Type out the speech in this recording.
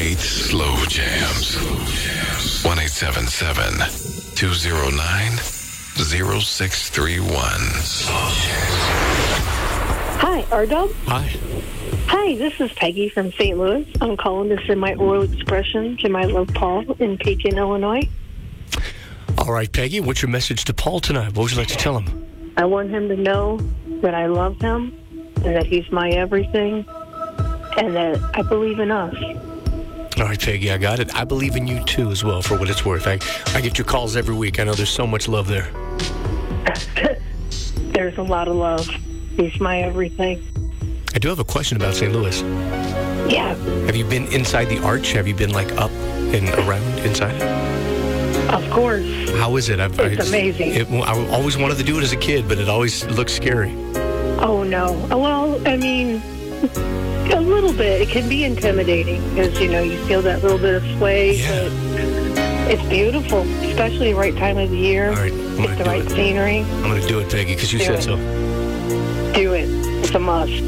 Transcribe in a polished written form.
Tonight's Slow Jams. 1-877-209-0631. Hi, R-Dub. Hi. Hi, this is Peggy from St. Louis. I'm calling to send my oral expression to my love Paul in Pekin, Illinois. All right, Peggy, what's your message to Paul tonight? What would you like to tell him? I want him to know that I love him and that he's my everything and that I believe in us. All right, Peggy, I got it. I believe in you, too, as well, for what it's worth. I get your calls every week. I know there's so much love there. There's a lot of love. He's my everything. I do have a question about St. Louis. Yeah, Have you been inside the arch? Have you been, up and around inside it? of course. How is it? It's amazing. I always wanted to do it as a kid, but it always looks scary. Oh, no. Well, I mean, a little bit. It can be intimidating because, you feel that little bit of sway. Yeah. But it's beautiful, especially the right time of the year. All right, I'm It's going the to do right it. scenery. I'm going to do it, Peggy, because you Do said it. so. Do it. It's a must.